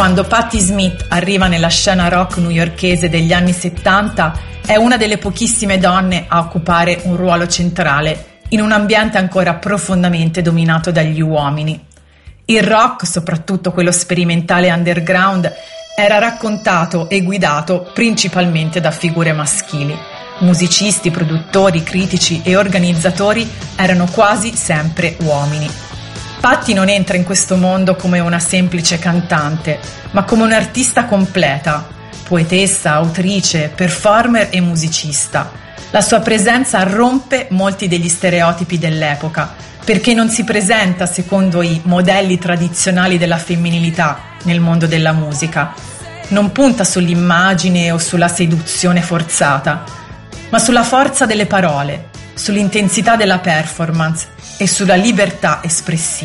quando Patti Smith arriva nella scena rock newyorkese degli anni 70, è una delle pochissime donne a occupare un ruolo centrale in un ambiente ancora profondamente dominato dagli uomini. Il rock, soprattutto quello sperimentale underground, era raccontato e guidato principalmente da figure maschili. Musicisti, produttori, critici e organizzatori erano quasi sempre uomini. Patti non entra in questo mondo come una semplice cantante, ma come un'artista completa, poetessa, autrice, performer e musicista. La sua presenza rompe molti degli stereotipi dell'epoca, perché non si presenta secondo i modelli tradizionali della femminilità nel mondo della musica. Non punta sull'immagine o sulla seduzione forzata, ma sulla forza delle parole, sull'intensità della performance e sulla libertà espressiva.